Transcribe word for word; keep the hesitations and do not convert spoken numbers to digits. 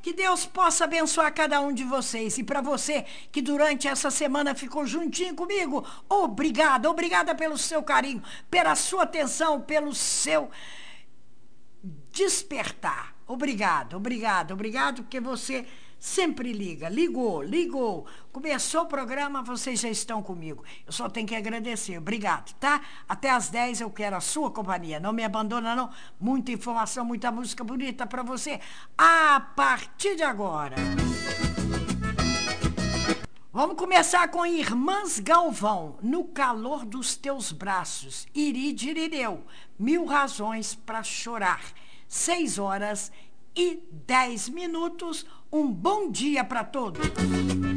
Que Deus possa abençoar cada um de vocês. E para você que durante essa semana ficou juntinho comigo, obrigada, obrigada pelo seu carinho, pela sua atenção, pelo seu despertar. Obrigado, obrigado, obrigado, porque você sempre liga, ligou, ligou. Começou o programa, vocês já estão comigo. Eu só tenho que agradecer, obrigado, tá? Até às dez eu quero a sua companhia, não me abandona não. Muita informação, muita música bonita para você a partir de agora. Vamos começar com Irmãs Galvão, No Calor dos Teus Braços, Iridirireu, Mil Razões para Chorar, seis horas e dez minutos, um bom dia para todos.